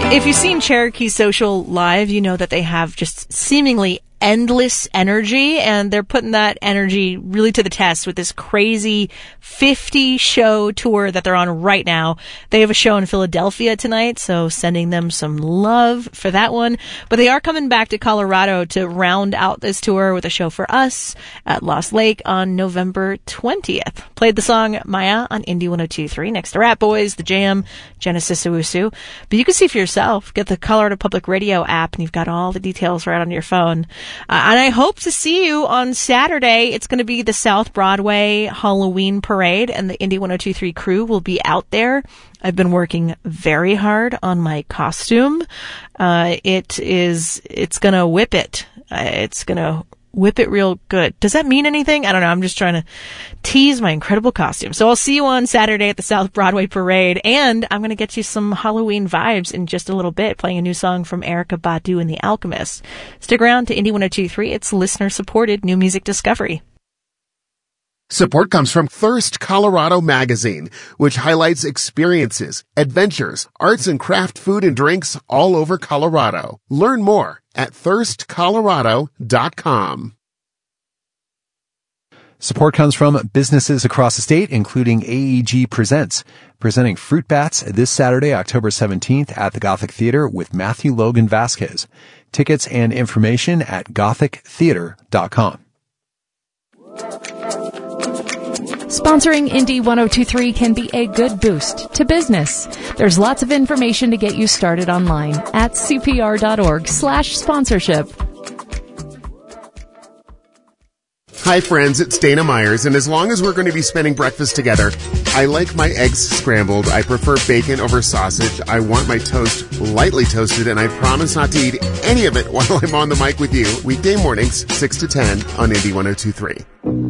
If you've seen Cherokee Social Live, you know that they have just seemingly endless energy, and they're putting that energy really to the test with this crazy 50-show tour that they're on right now. They have a show in Philadelphia tonight, so sending them some love for that one. But they are coming back to Colorado to round out this tour with a show for us at Lost Lake on November 20th. Played the song Maya on Indie 102.3 next to Rat Boys, The Jam, Genesis Owusu. But you can see for yourself. Get the Colorado Public Radio app, and you've got all the details right on your phone. And I hope to see you on Saturday. It's going to be the South Broadway Halloween Parade, and the Indie 102.3 crew will be out there. I've been working very hard on my costume. It's going to whip it. It's going to whip it real good. Does that mean anything? I don't know. I'm just trying to tease my incredible costume. So I'll see you on Saturday at the South Broadway Parade, and I'm going to get you some Halloween vibes in just a little bit, playing a new song from Erykah Badu and The Alchemist. Stick around to Indie 102.3. It's listener-supported new music discovery. Support comes from Thirst Colorado Magazine, which highlights experiences, adventures, arts and craft food and drinks all over Colorado. Learn more at thirstcolorado.com. Support comes from businesses across the state, including AEG Presents, presenting Fruit Bats this Saturday, October 17th at the Gothic Theater with Matthew Logan Vasquez. Tickets and information at gothictheater.com. Sponsoring Indie 102.3 can be a good boost to business. There's lots of information to get you started online at cpr.org/sponsorship. Hi friends, it's Dana Myers, and as long as we're going to be spending breakfast together, I like my eggs scrambled. I prefer bacon over sausage. I want my toast lightly toasted, and I promise not to eat any of it while I'm on the mic with you. Weekday mornings, 6 to 10 on Indie 102.3.